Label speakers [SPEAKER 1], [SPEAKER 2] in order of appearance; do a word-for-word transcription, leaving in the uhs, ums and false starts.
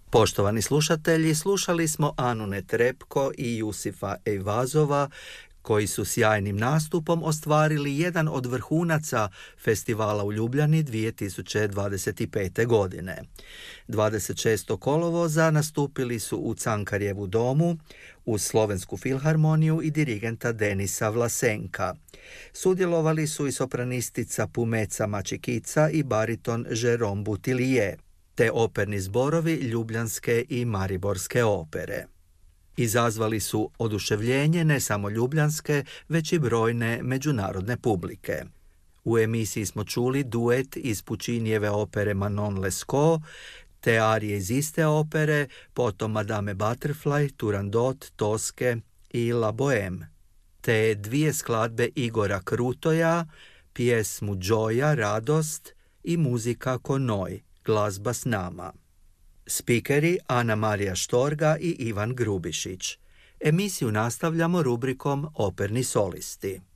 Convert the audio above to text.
[SPEAKER 1] Poštovani slušatelji, slušali smo Anu Netrebko i Jusifa Ejvazova, koji su sjajnim nastupom ostvarili jedan od vrhunaca festivala u Ljubljani dvije tisuće dvadeset pete. godine. dvadeset šestog kolovoza nastupili su u Cankarjevu domu uz Slovensku filharmoniju i dirigenta Denisa Vlasenka. Sudjelovali su i sopranistica Pumeca Mačikica i bariton Jérôme Boutillier, te operni zborovi Ljubljanske i Mariborske opere. Izazvali su oduševljenje ne samo ljubljanske, već i brojne međunarodne publike. U emisiji smo čuli duet iz Puccinijeve opere Manon Lescaut, te arije iz iste opere, potom Madame Butterfly, Turandot, Toske i La Bohème, te dvije skladbe Igora Krutoja, pjesmu Gioia, Radost i muzika Konoj, Glazba s nama. Spikeri Ana Marija Štorga i Ivan Grubišić. Emisiju nastavljamo rubrikom Operni solisti.